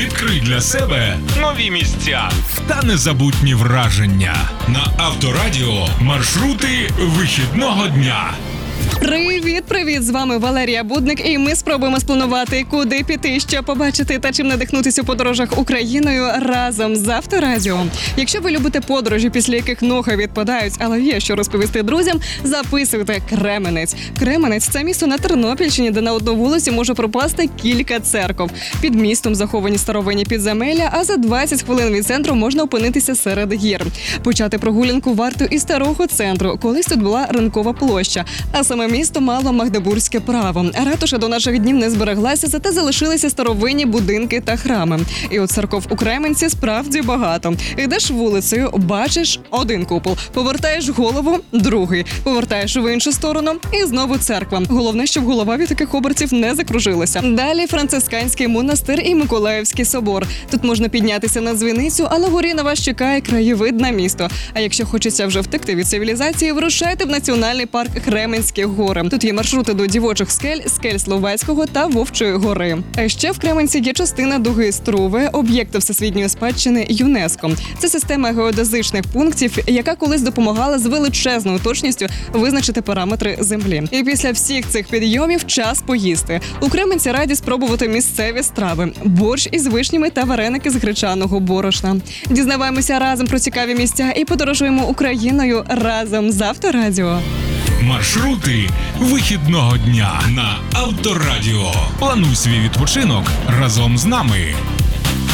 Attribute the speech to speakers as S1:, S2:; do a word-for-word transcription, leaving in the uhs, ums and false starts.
S1: Відкрий для себе нові місця та незабутні враження. На Авторадіо маршрути вихідного дня.
S2: Привіт, привіт! З вами Валерія Будник, і ми спробуємо спланувати, куди піти, що побачити та чим надихнутися у подорожах Україною разом з Авторадіо. Якщо ви любите подорожі, після яких ноги відпадають, але є що розповісти друзям, записуйте Кременець. Кременець – це місто на Тернопільщині, де на одну вулицю може пропасти кілька церков. Під містом заховані старовинні підземелля, а за двадцять хвилин від центру можна опинитися серед гір. Почати прогулянку варто із старого центру. Колись тут була ринкова площа, а саме місто мало магдебурзьке право. Ратуша до наших днів не збереглася, зате залишилися старовинні будинки та храми. І от церков у Кременці справді багато. Йдеш вулицею, бачиш один купол, повертаєш голову – другий, повертаєш в іншу сторону – і знову церква. Головне, щоб голова від таких обертів не закружилася. Далі Францисканський монастир і Миколаївський собор. Тут можна піднятися на дзвіницю, але вгорі на вас чекає краєвид на місто. А якщо хочеться вже втекти від цивілізації, вирушайте в національний парк Кременські гори. Тут є маршрути до Дівочих скель, скель Словацького та Вовчої гори. А ще в Кременці є частина дуги Струве, об'єкти всесвітньої спадщини ЮНЕСКО. Це система геодезичних пунктів, яка колись допомагала з величезною точністю визначити параметри землі. І після всіх цих підйомів час поїсти. У Кременці раді спробувати місцеві страви: борщ із вишнями та вареники з гречаного борошна. Дізнаваємося разом про цікаві місця і подорожуємо Україною разом з Авторадіо.
S1: Маршрути вихідного дня на Авторадіо. Плануй свій відпочинок разом з нами.